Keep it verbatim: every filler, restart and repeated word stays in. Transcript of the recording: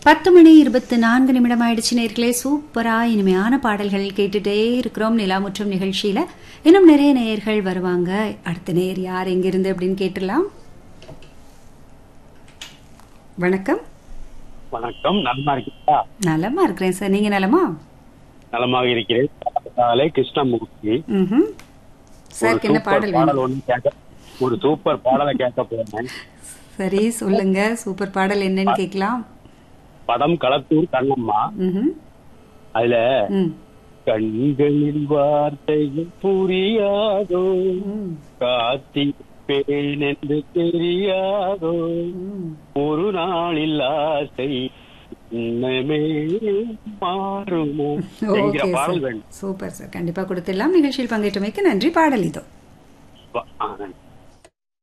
பத்து மணி இருபத்தி நான்கு நிமிடம் ஆயிடுச்சு நேர்களே. சூப்பரா இனிமையான பாடல்கள் கேட்டுட்டே இருக்கிறோம் நிலாமுற்றம் நிகழ்ச்சியில. இன்னும் நிறைய நேயர்கள் வருவாங்க. அடுத்த நேயர் யார் எங்கிருந்து அப்படின்னு கேட்டுடலாம். வணக்கம். வணக்கம். நலமா இருக்கீங்களா? நலமா இருக்கிறேன் சார், நீங்க நலமா? நலமாக இருக்கிறேன். கிருஷ்ணமூர்த்தி. சார் என்ன பாடல் பாடல் ஒண்ணு கேட்க, ஒரு சூப்பர் பாடலை கேட்க போறேன். சரி சொல்லுங்க, சூப்பர் பாடல் என்னன்னு கேட்கலாம். படம் களத்தூர் கண்ணம்மா. அதுல கண்களில் வார்த்தைகள் புரியாதோ, காத்திப்பேன் என்று தெரியாதோ, ஒரு நாளில் ஆசை மாறுமோ என்கிற பாடல் வேண்டும். சூப்பர் சார், கண்டிப்பா கொடுத்துடலாம். நிகழ்ச்சியில் பங்கேற்றமைக்கு நன்றி. பாடல் இதோ.